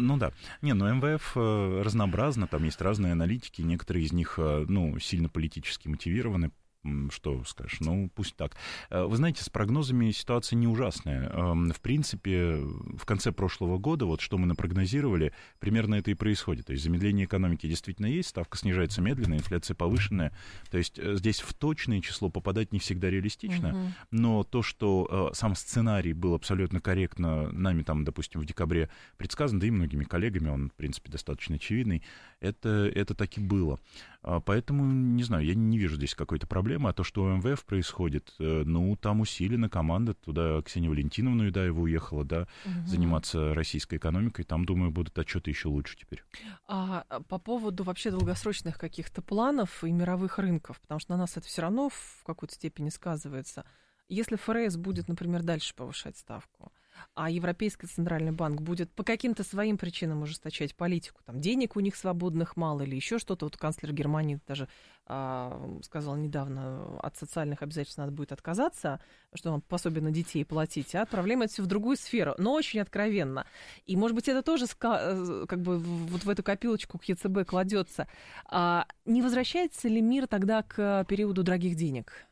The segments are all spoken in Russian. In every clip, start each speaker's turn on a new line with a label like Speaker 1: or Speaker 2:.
Speaker 1: Ну да. Не, но МВФ разнообразно, там есть разные аналитики, некоторые из них, ну, сильно политически мотивированы. Что скажешь? Ну, пусть так. Вы знаете, с прогнозами ситуация не ужасная. В принципе, в конце прошлого года, вот что мы напрогнозировали, примерно это и происходит. То есть замедление экономики действительно есть, ставка снижается медленно, инфляция повышенная. То есть здесь в точное число попадать не всегда реалистично, но то, что сам сценарий был абсолютно корректно нами, там, допустим, в декабре предсказан, да и многими коллегами, он, в принципе, достаточно очевидный, это так и было. Поэтому, не знаю, я не вижу здесь какой-то проблемы, а то, что у МВФ происходит, ну, там усилена команда, туда Ксения Валентиновна Юдаева уехала, да, заниматься российской экономикой, там, думаю, будут отчеты еще лучше теперь.
Speaker 2: А по поводу вообще долгосрочных каких-то планов и мировых рынков, потому что на нас это все равно в какой-то степени сказывается. Если ФРС будет, например, дальше повышать ставку, а Европейский центральный банк будет по каким-то своим причинам ужесточать политику, там денег у них свободных мало или еще что-то, вот канцлер Германии даже сказал недавно, от социальных обязательств надо будет отказаться, что он пособие на детей платить, а отправляем это все в другую сферу, но очень откровенно. И, может быть, это тоже как бы вот в эту копилочку к ЕЦБ кладется. Не возвращается ли мир тогда к периоду дорогих денег?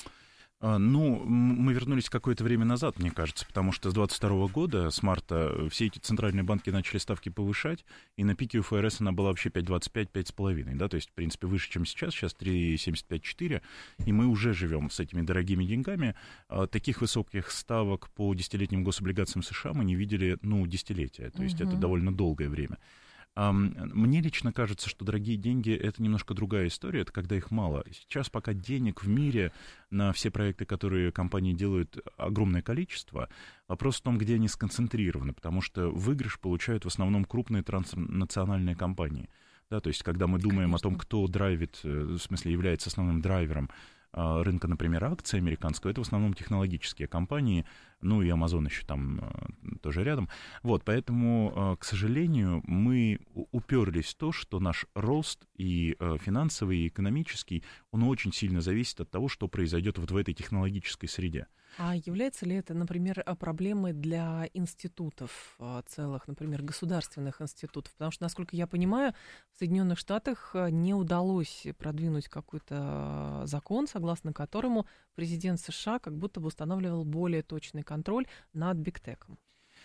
Speaker 1: Ну, мы вернулись какое-то время назад, мне кажется, потому что с 2022 года, с марта, все эти центральные банки начали ставки повышать, и на пике у ФРС она была вообще 5,25, 5,5, да, то есть, в принципе, выше, чем сейчас 3,75-4, и мы уже живем с этими дорогими деньгами. Таких высоких ставок по десятилетним гособлигациям США мы не видели, ну, десятилетия, то есть это довольно долгое время. Мне лично кажется, что дорогие деньги — это немножко другая история, это когда их мало. Сейчас пока денег в мире на все проекты, которые компании делают, огромное количество. Вопрос в том, где они сконцентрированы, потому что выигрыш получают в основном крупные транснациональные компании. Да, то есть, когда мы думаем о том, кто драйвит, в смысле, является основным драйвером рынка, например, акций американского, это в основном технологические компании, ну и Amazon еще там тоже рядом. Вот, поэтому, к сожалению, мы уперлись в то, что наш рост и финансовый, и экономический, он очень сильно зависит от того, что произойдет вот в этой технологической среде.
Speaker 2: А является ли это, например, проблемой для институтов целых, например, государственных институтов? Потому что, насколько я понимаю, в Соединенных Штатах не удалось продвинуть какой-то закон, согласно которому президент США как будто бы устанавливал более точный контроль над бигтеком.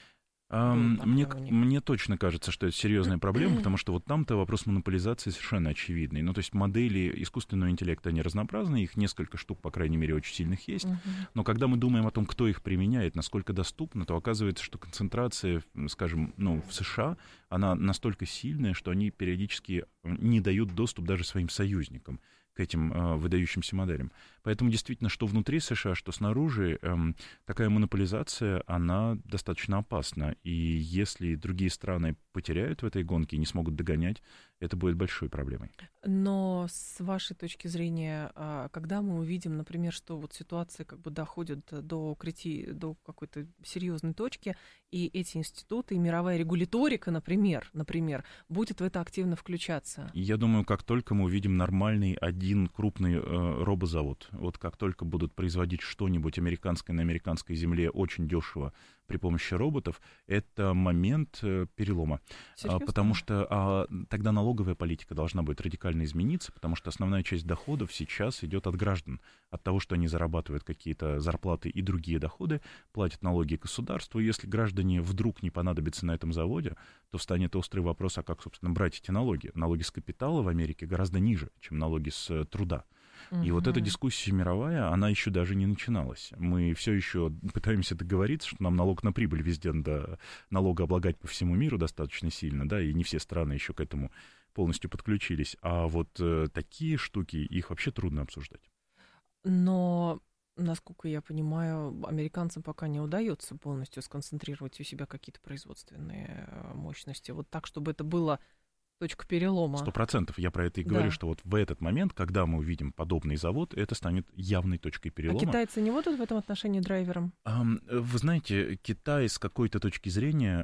Speaker 1: Мне точно кажется, что это серьезная проблема, потому что вот там-то вопрос монополизации совершенно очевидный. Ну, то есть модели искусственного интеллекта, они разнообразны, их несколько штук, по крайней мере, очень сильных есть. Но когда мы думаем о том, кто их применяет, насколько доступно, то оказывается, что концентрация, скажем, ну, в США, она настолько сильная, что они периодически не дают доступ даже своим союзникам к этим выдающимся моделям. Поэтому действительно, что внутри США, что снаружи, такая монополизация, она достаточно опасна. И если другие страны потеряют в этой гонке и не смогут догонять, это будет большой проблемой.
Speaker 2: Но с вашей точки зрения, когда мы увидим, например, что вот ситуация как бы доходит до какой-то серьезной точки, и эти институты, и мировая регуляторика, например, будет в это активно включаться?
Speaker 1: Я думаю, как только мы увидим нормальный один крупный робозавод, вот как только будут производить что-нибудь американское на американской земле очень дешево при помощи роботов, это момент перелома.
Speaker 2: Серьезно?
Speaker 1: Потому что тогда налоговая политика должна будет радикально измениться, потому что основная часть доходов сейчас идет от граждан, от того, что они зарабатывают какие-то зарплаты и другие доходы, платят налоги государству. И если граждане вдруг не понадобятся на этом заводе, то встанет острый вопрос, а как, собственно, брать эти налоги? Налоги с капитала в Америке гораздо ниже, чем налоги с труда. И вот эта дискуссия мировая, она еще даже не начиналась. Мы все еще пытаемся договориться, что нам налог на прибыль везде надо налогооблагать по всему миру достаточно сильно, да, и не все страны еще к этому полностью подключились. А вот такие штуки, их вообще трудно обсуждать.
Speaker 2: Но, насколько я понимаю, американцам пока не удается полностью сконцентрировать у себя какие-то производственные мощности. Вот так, чтобы это было точка перелома.
Speaker 1: 100%. Я про это и говорю, что вот в этот момент, когда мы увидим подобный завод, это станет явной точкой перелома.
Speaker 2: А китайцы не будут в этом отношении драйвером?
Speaker 1: Вы знаете, Китай с какой-то точки зрения,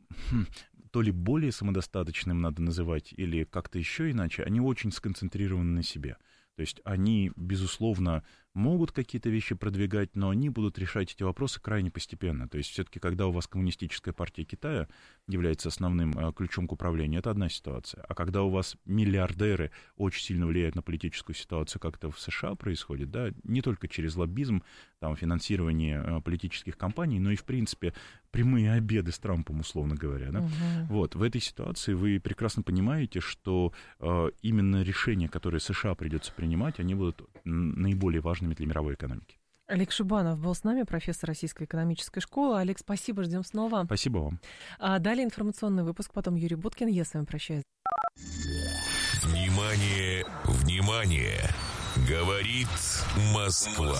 Speaker 1: то ли более самодостаточным надо называть, или как-то еще иначе, они очень сконцентрированы на себе. То есть они, безусловно, могут какие-то вещи продвигать, но они будут решать эти вопросы крайне постепенно. То есть все-таки, когда у вас Коммунистическая партия Китая является основным ключом к управлению, это одна ситуация. А когда у вас миллиардеры очень сильно влияют на политическую ситуацию, как это в США происходит, да, не только через лоббизм, там, финансирование политических кампаний, но и, в принципе, прямые обеды с Трампом, условно говоря. Да? Вот, в этой ситуации вы прекрасно понимаете, что именно решения, которые США придется принимать, они будут наиболее важными для мировой экономики.
Speaker 2: Олег Шибанов был с нами, профессор Российской экономической школы. Олег, спасибо, ждем снова.
Speaker 1: Спасибо вам.
Speaker 2: Далее информационный выпуск, потом Юрий Буткин. Я с вами прощаюсь.
Speaker 3: Внимание, внимание! Говорит Москва.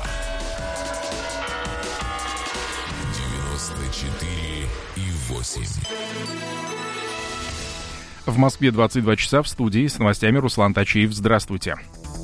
Speaker 3: 94,8.
Speaker 4: В Москве 22 часа, в студии с новостями Руслан Тачиев. Здравствуйте.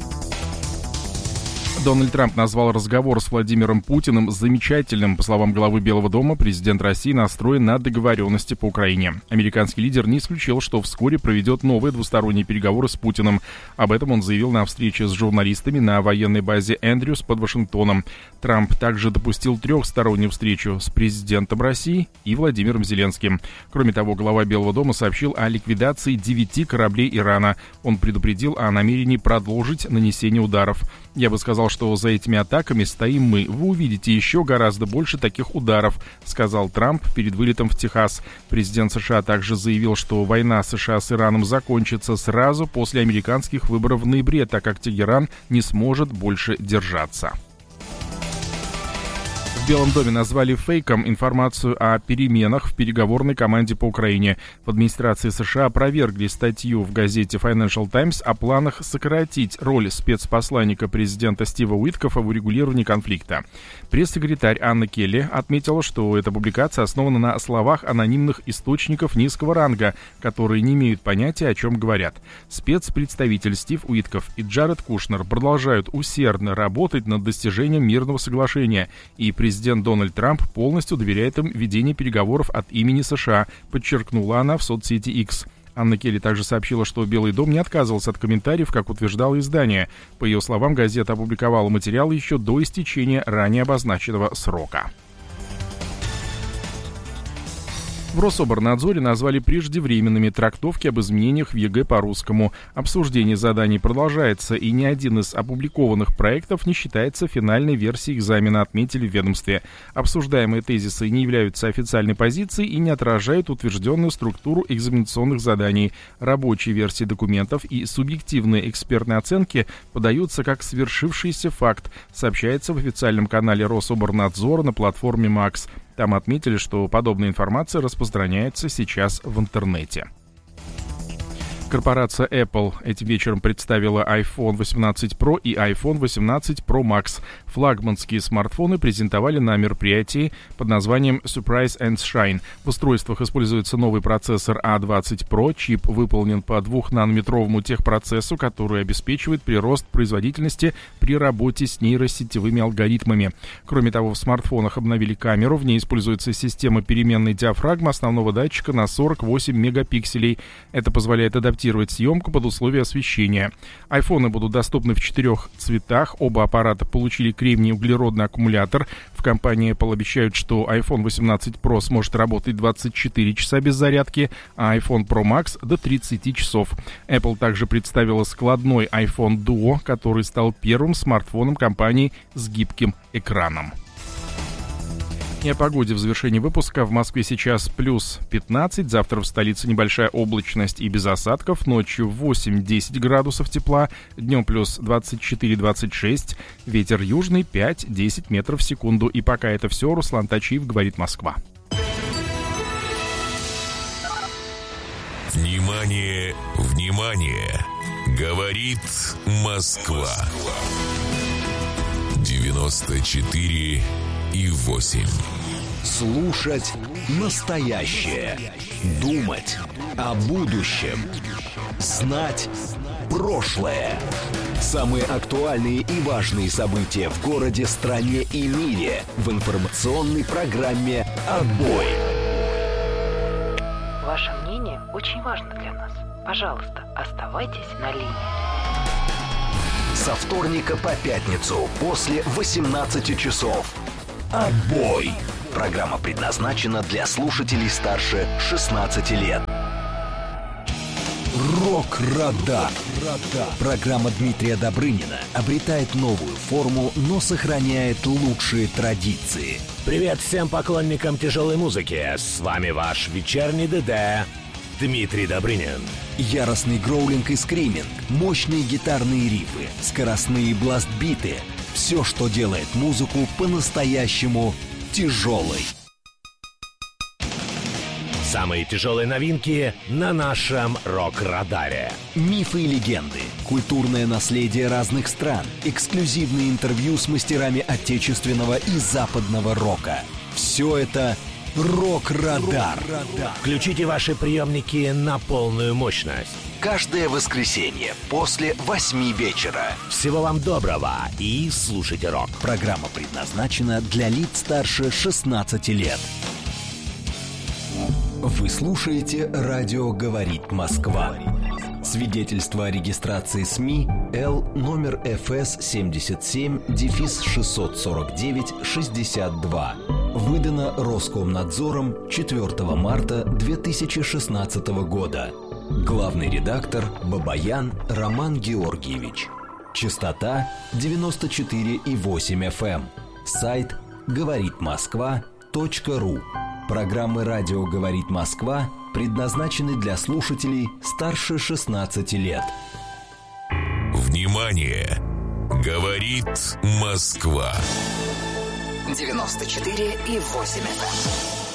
Speaker 4: Дональд Трамп назвал разговор с Владимиром Путиным замечательным. По словам главы Белого дома, президент России настроен на договоренности по Украине. Американский лидер не исключил, что вскоре проведет новые двусторонние переговоры с Путиным. Об этом он заявил на встрече с журналистами на военной базе Эндрюс под Вашингтоном. Трамп также допустил трехстороннюю встречу с президентом России и Владимиром Зеленским. Кроме того, глава Белого дома сообщил о ликвидации 9 кораблей Ирана. Он предупредил о намерении продолжить нанесение ударов. «Я бы сказал, что за этими атаками стоим мы. Вы увидите еще гораздо больше таких ударов», сказал Трамп перед вылетом в Техас. Президент США также заявил, что война США с Ираном закончится сразу после американских выборов в ноябре, так как Тегеран не сможет больше держаться. В Белом доме назвали фейком информацию о переменах в переговорной команде по Украине. В администрации США опровергли статью в газете Financial Times о планах сократить роль спецпосланника президента Стива Уиткофа в урегулировании конфликта. Пресс-секретарь Анна Келли отметила, что эта публикация основана на словах анонимных источников низкого ранга, которые не имеют понятия, о чем говорят. Спецпредставитель Стив Уиткоф и Джаред Кушнер продолжают усердно работать над достижением мирного соглашения, и президент Дональд Трамп полностью доверяет им ведение переговоров от имени США, подчеркнула она в соцсети X. Анна Келли также сообщила, что Белый дом не отказывался от комментариев, как утверждало издание. По ее словам, газета опубликовала материалы еще до истечения ранее обозначенного срока. В Рособорнадзоре назвали преждевременными трактовки об изменениях в ЕГЭ по русскому. Обсуждение заданий продолжается, и ни один из опубликованных проектов не считается финальной версией экзамена, отметили в ведомстве. Обсуждаемые тезисы не являются официальной позицией и не отражают утвержденную структуру экзаменационных заданий. Рабочие версии документов и субъективные экспертные оценки подаются как свершившийся факт, сообщается в официальном канале Рособорнадзора на платформе МАКС. Там отметили, что подобная информация распространяется сейчас в интернете. Корпорация Apple этим вечером представила iPhone 18 Pro и iPhone 18 Pro Max. Флагманские смартфоны презентовали на мероприятии под названием Surprise and Shine. В устройствах используется новый процессор A20 Pro. Чип выполнен по 2-нанометровому техпроцессу, который обеспечивает прирост производительности при работе с нейросетевыми алгоритмами. Кроме того, в смартфонах обновили камеру. В ней используется система переменной диафрагмы основного датчика на 48 мегапикселей. Это позволяет адаптировать съемку под условия освещения. Айфоны будут доступны в 4 цветах. Оба аппарата получили кремний-углеродный аккумулятор. В компании Apple обещают, что iPhone 18 Pro сможет работать 24 часа без зарядки, а iPhone Pro Max до 30 часов. Apple также представила складной iPhone Duo, который стал первым смартфоном компании с гибким экраном. И о погоде в завершении выпуска. В Москве сейчас плюс 15, завтра в столице небольшая облачность и без осадков, ночью 8-10 градусов тепла, днем плюс 24-26, ветер южный 5-10 метров в секунду. И пока это все, Руслан Тачиев, говорит Москва.
Speaker 3: Внимание, внимание! Говорит Москва. 94,8.
Speaker 5: Слушать настоящее. Думать о будущем. Знать прошлое. Самые актуальные и важные события в городе, стране и мире в информационной программе «Отбой».
Speaker 6: Ваше мнение очень важно для нас. Пожалуйста, оставайтесь на линии.
Speaker 5: Со вторника по пятницу после 18 часов. Отбой! Программа предназначена для слушателей старше 16 лет. Рок-радар. Программа Дмитрия Добрынина обретает новую форму, но сохраняет лучшие традиции.
Speaker 6: Привет всем поклонникам тяжелой музыки. С вами ваш вечерний ДД Дмитрий Добрынин.
Speaker 5: Яростный гроулинг и скриминг, мощные гитарные рифы, скоростные бластбиты. Все, что делает музыку по-настоящему тяжелой.
Speaker 6: Самые тяжелые новинки на нашем рок-радаре.
Speaker 5: Мифы и легенды, культурное наследие разных стран, эксклюзивные интервью с мастерами отечественного и западного рока. Все это Рок-радар.
Speaker 6: Включите ваши приемники на полную мощность.
Speaker 5: Каждое воскресенье после 8 вечера.
Speaker 6: Всего вам доброго и слушайте рок.
Speaker 5: Программа предназначена для лиц старше 16 лет. Вы слушаете «Радио говорит Москва». Свидетельство о регистрации СМИ Л номер ФС 77-649-62. Выдано Роскомнадзором 4 марта 2016 года. Главный редактор Бабаян Роман Георгиевич. Частота 94,8 FM. Сайт говоритмосква.ру. Программы «Радио говорит Москва» предназначены для слушателей старше 16 лет.
Speaker 3: Внимание! Говорит Москва.
Speaker 7: 94,8 FM.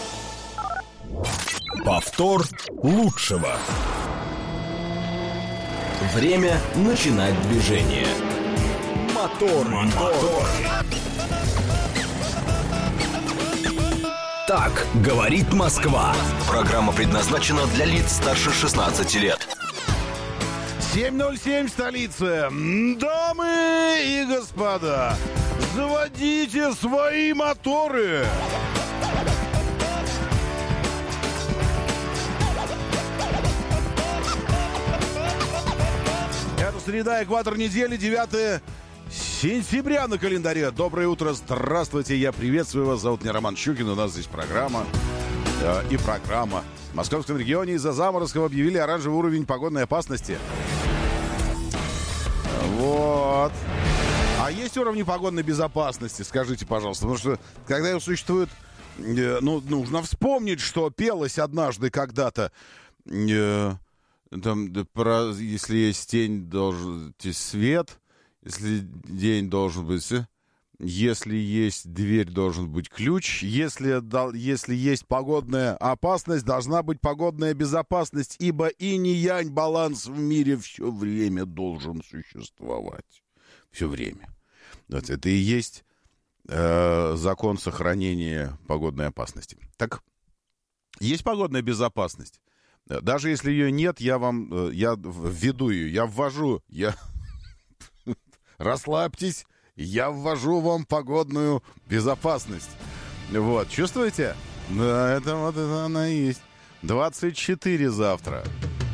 Speaker 5: Повтор лучшего. Время начинать движение. Мотор. Так говорит Москва. Программа предназначена для лиц старше 16 лет.
Speaker 8: 7:07 в столице. Дамы и господа, заводите свои моторы. Это среда, экватор недели, 9 сентября на календаре. Доброе утро, здравствуйте, я приветствую вас. Зовут меня Роман Щукин, у нас здесь программа и программа. В московском регионе из-за заморозков объявили оранжевый уровень погодной опасности. Вот. А есть уровни погодной безопасности, скажите, пожалуйста. Потому что, когда его существует, нужно вспомнить, что пелось однажды когда-то, если есть тень, должен быть свет, если день должен быть, если есть дверь, должен быть ключ, если есть погодная опасность, должна быть погодная безопасность, ибо инь-янь баланс в мире все время должен существовать. Все время. Вот это и есть закон сохранения погодной опасности. Так, есть погодная безопасность. Даже если ее нет, я введу ее, расслабьтесь, я ввожу вам погодную безопасность. Вот, чувствуете? Да, это она и есть. 24 завтра.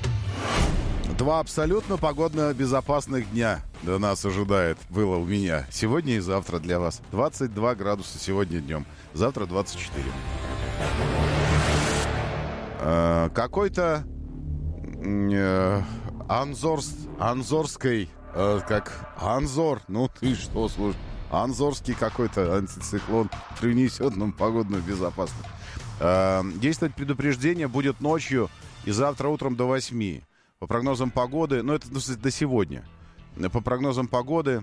Speaker 8: 2 абсолютно погодно безопасных дня до нас ожидает. Было у меня сегодня и завтра для вас. 22 градуса сегодня днем. Завтра 24. Какой-то анзорской, как Анзор, ну ты что, слушай, анзорский какой-то антициклон принесет нам погодную безопасность. Действовать предупреждение будет ночью и завтра утром до 8. По прогнозам погоды, это до сегодня. По прогнозам погоды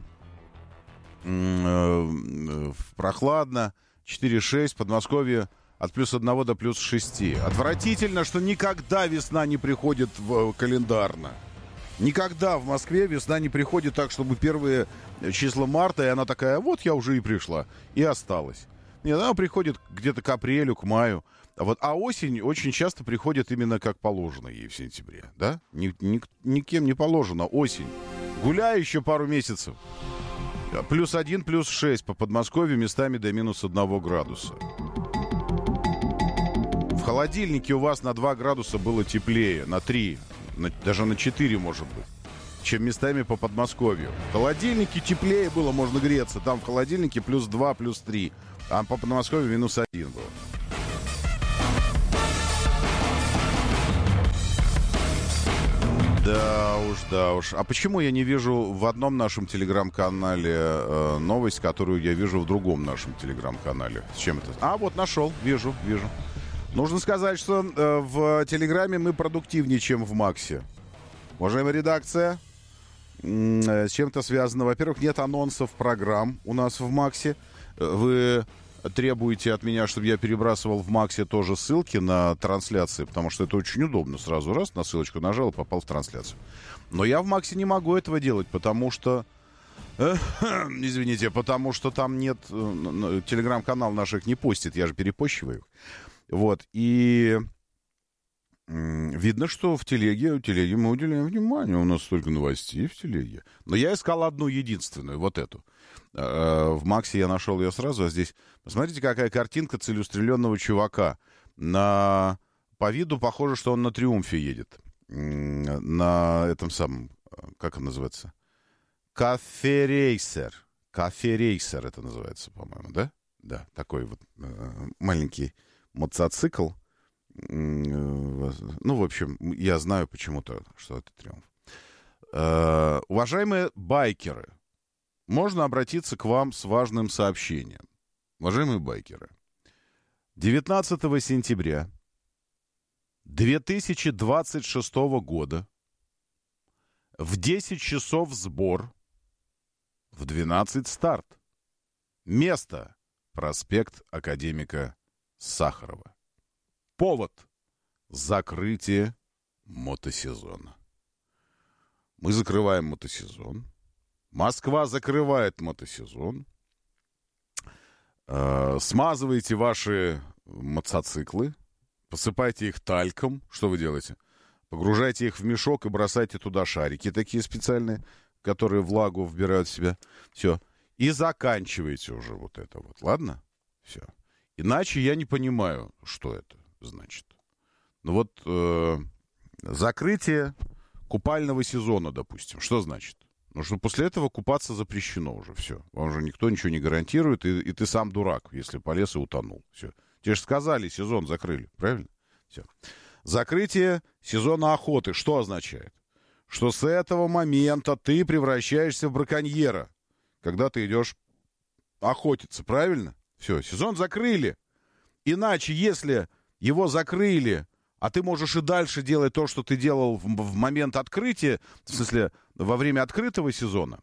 Speaker 8: прохладно, 4-6, в Подмосковье от +1 до +6. Отвратительно, что никогда весна не приходит календарно. Никогда в Москве весна не приходит так, чтобы первые числа марта, и она такая, вот я уже и пришла, и осталась. Нет, она приходит где-то к апрелю, к маю. А осень очень часто приходит именно как положено ей в сентябре, да? Никем не положено, осень. Гуляй еще пару месяцев. +1, +6 по Подмосковью, местами до -1 градуса. В холодильнике у вас на 2 градуса было теплее, на 3, даже на 4, может быть. чем местами по Подмосковью. В холодильнике теплее было, можно греться. Там в холодильнике плюс 2, плюс 3. А по Подмосковью минус 1 было. Да уж. А почему я не вижу в одном нашем телеграм-канале новость, которую я вижу в другом нашем телеграм-канале? С чем это? А, вот нашел. Вижу. Нужно сказать, что в телеграме мы продуктивнее, чем в Максе. Уважаемая редакция, с чем-то связано. Во-первых, нет анонсов программ у нас в Максе. Вы требуете от меня, чтобы я перебрасывал в Максе тоже ссылки на трансляции, потому что это очень удобно. Сразу раз на ссылочку нажал и попал в трансляцию. Но я в Максе не могу этого делать, потому что... Извините, потому что там нет... Телеграм-канал наших не постит, я же перепощиваю их. Вот, и... Видно, что в телеге мы уделяем внимание. У нас столько новостей в телеге. Но я искал одну единственную, вот эту. В Максе я нашел ее сразу, а здесь... Посмотрите, какая картинка целеустремленного чувака. По виду похоже, что он на Триумфе едет. На этом самом... Как он называется? Кафе-рейсер. Кафе-рейсер это называется, по-моему, да? Да, такой вот маленький мотоцикл. Ну, в общем, я знаю почему-то, что это Триумф. Уважаемые байкеры, можно обратиться к вам с важным сообщением. Уважаемые байкеры, 19 сентября 2026 года в 10 часов сбор, в 12 старт. Место — проспект Академика Сахарова. Повод — закрытие мотосезона. Мы закрываем мотосезон. Москва закрывает мотосезон. Смазывайте ваши мотоциклы, посыпайте их тальком. Что вы делаете? Погружайте их в мешок и бросайте туда шарики такие специальные, которые влагу вбирают в себя. Все. И заканчивайте уже вот это вот. Ладно? Все. Иначе я не понимаю, что это значит. Ну вот закрытие купального сезона, допустим. Что значит? Ну, что после этого купаться запрещено уже. Все. Вам уже никто ничего не гарантирует, и ты сам дурак, если полез и утонул. Все. Тебе же сказали, сезон закрыли. Правильно? Все. Закрытие сезона охоты. Что означает? Что с этого момента ты превращаешься в браконьера, когда ты идешь охотиться. Правильно? Все. Сезон закрыли. Иначе, если его закрыли, а ты можешь и дальше делать то, что ты делал в момент открытия, в смысле, во время открытого сезона,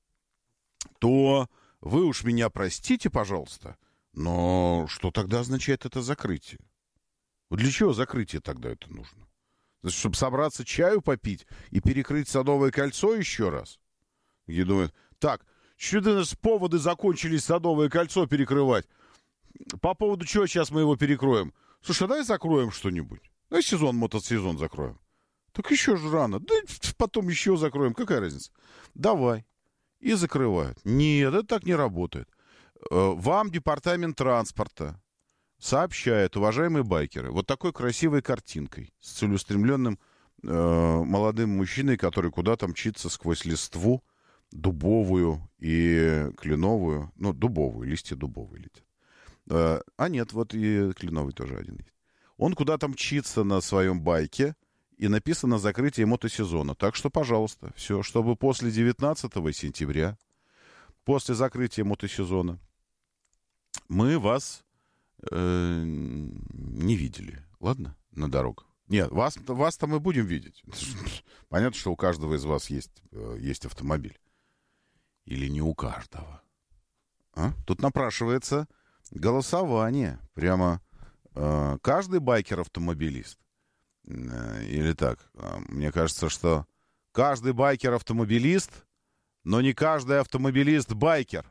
Speaker 8: то вы уж меня простите, пожалуйста, но что тогда означает это закрытие? Для чего закрытие тогда это нужно? Значит, чтобы собраться чаю попить и перекрыть Садовое кольцо еще раз? И думают, так, что-то у нас поводы закончились Садовое кольцо перекрывать. По поводу чего сейчас мы его перекроем? Слушай, давай закроем что-нибудь. Давай мотосезон закроем. Так еще же рано. Да потом еще закроем. Какая разница? Давай. И закрывают. Нет, это так не работает. Вам департамент транспорта сообщает, уважаемые байкеры, вот такой красивой картинкой с целеустремленным молодым мужчиной, который куда-то мчится сквозь листву дубовую и кленовую. Ну, дубовую, листья дубовые летят. А нет, вот и кленовый тоже один есть. Он куда-то мчится на своем байке, и написано «закрытие мотосезона». Так что, пожалуйста, все, чтобы после 19 сентября, после закрытия мотосезона, мы вас не видели, ладно, на дорогах. Нет, вас-то мы будем видеть. Понятно, что у каждого из вас есть автомобиль. Или не у каждого. Тут напрашивается голосование. Прямо каждый байкер-автомобилист. Или так. Мне кажется, что каждый байкер-автомобилист, но не каждый автомобилист-байкер.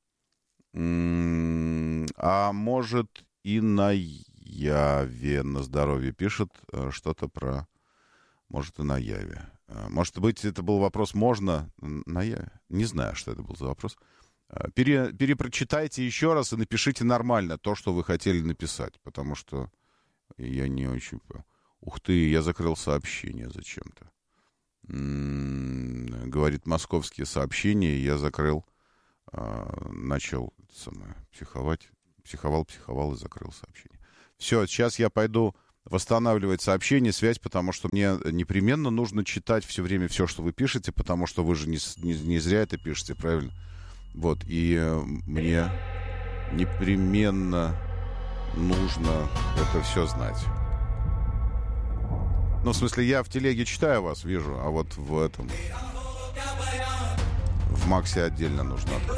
Speaker 8: А может и на Яве, на здоровье пишет что-то про... Может и на Яве. Может быть, это был вопрос «можно на Яве?» Не знаю, что это был за вопрос. Перепрочитайте еще раз и напишите нормально то, что вы хотели написать, потому что я не очень... Ух ты, я закрыл сообщение зачем-то. говорит, московские сообщения, и я закрыл, начал психовать, психовал и закрыл сообщение. Все, сейчас я пойду восстанавливать сообщение, связь, потому что мне непременно нужно читать все время все, что вы пишете, потому что вы же не зря это пишете, правильно? Вот, и мне непременно нужно это все знать. Ну, в смысле, я в телеге читаю вас, вижу, а вот в Максе отдельно нужно открыть.